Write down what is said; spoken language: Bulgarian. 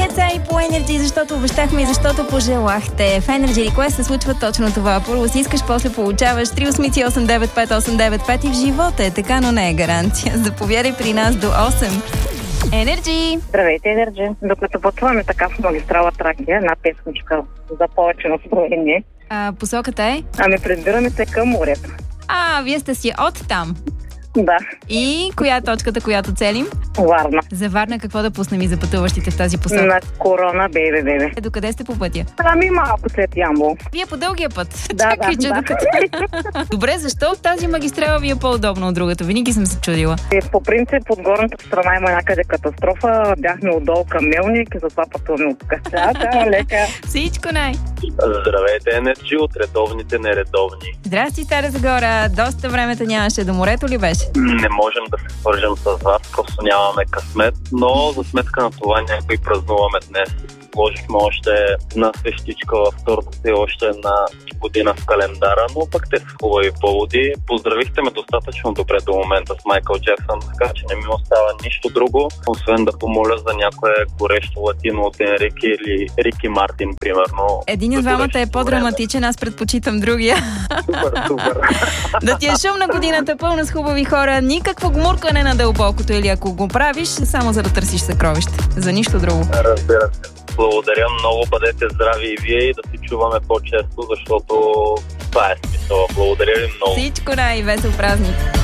деца и по Energy, защото обещахме и защото пожелахте. В Energy Request се случва точно това. Първо си искаш, после получаваш 3889585 и в живота е така, но не е гаранция. Заповядай при нас до 8. Energy! Здравейте, Energy! Докато пътуваме така в магистрала Тракия, една песничка за повече настроение. Посоката е? Прибираме се към морето. Вие сте си от там. Да. И коя е точката, която целим? Варна. За Варна какво да пуснем и за пътуващите в тази посока? На Корона, бебе. Докъде сте по пътя? Малко след Ямбол. Вие по дългия път. Да. Добре, защо тази магистрала ви е по-удобна от другата? Винаги съм се чудила. По принцип, от горната страна има някъде катастрофа. Бяхме отдолу към Мелник и затова пътуваме от тук. Лека. Всичко най. Здравейте, Енерджи, от редовните нередовни. Здрасти, Стара Загора. Доста времето нямаше. До морето ли беше? Не можем да се свържем с вас, просто нямаме късмет, но за сметка на това някой празнуваме днес. Сложихме още една свещичка във втората и още една година в календара, но пък те са хубави поводи. Поздравихте ме достатъчно добре до момента с Майкъл Джексън, така че не ми остава нищо друго, освен да помоля за някое горещо латино от Енрике или Рики Мартин, примерно. Един от двамата е по-драматичен, аз предпочитам другия. Супер. Да ти е шумна годината, пълна с хубави хора, никакво гмуркане на дълбокото или ако го правиш, само за да търсиш съкровище. За нищо друго. Разбира се. Благодаря много, бъдете здрави и вие и да си чуваме по-често, защото това е смисъл. Благодаря ви много. Всичко най-весел празник!